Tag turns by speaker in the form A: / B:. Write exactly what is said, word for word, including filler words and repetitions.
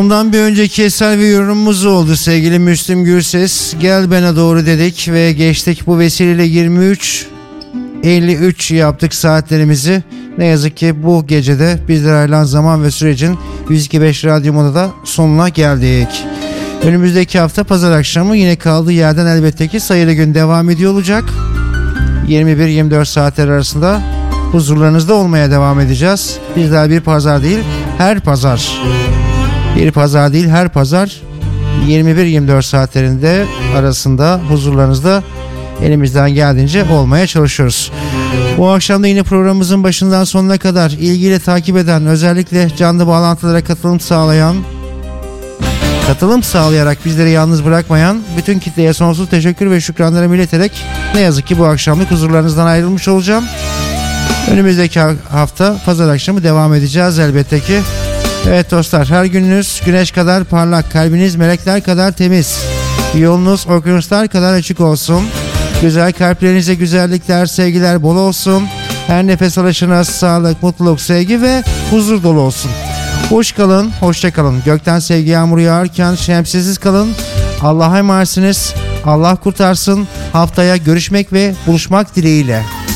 A: Bundan bir önceki eser ve yorumumuz oldu sevgili Müslüm Gürses. Gel bana doğru dedik ve geçtik bu vesileyle yirmi üç elli üç yaptık saatlerimizi. Ne yazık ki bu gecede bizlere ayrılan zaman ve sürecin yüz iki beş Radyo Moda'da sonuna geldik. Önümüzdeki hafta pazar akşamı yine kaldığı yerden elbette ki sayılı gün devam ediyor olacak. yirmi bir yirmi dört saatler arasında huzurlarınızda olmaya devam edeceğiz. Bizler bir pazar değil, her pazar. Bir pazar değil, her pazar yirmi bir yirmi dört saatlerinde arasında huzurlarınızda elimizden geldiğince olmaya çalışıyoruz. Bu akşam da yine programımızın başından sonuna kadar ilgiyle takip eden, özellikle canlı bağlantılara katılım sağlayan, katılım sağlayarak bizleri yalnız bırakmayan bütün kitleye sonsuz teşekkür ve şükranlarımı ileterek ne yazık ki bu akşamlık huzurlarınızdan ayrılmış olacağım. Önümüzdeki hafta pazar akşamı devam edeceğiz elbette ki. Evet dostlar, her gününüz güneş kadar parlak, kalbiniz melekler kadar temiz, yolunuz okyanuslar kadar açık olsun. Güzel kalplerinize güzellikler, sevgiler bol olsun. Her nefes alışınız sağlık, mutluluk, sevgi ve huzur dolu olsun. Hoş kalın, hoşça kalın. Gökten sevgi yağmuru yağarken şemsiyesiz kalın. Allah'a emanetsiniz. Allah kurtarsın. Haftaya görüşmek ve buluşmak dileğiyle.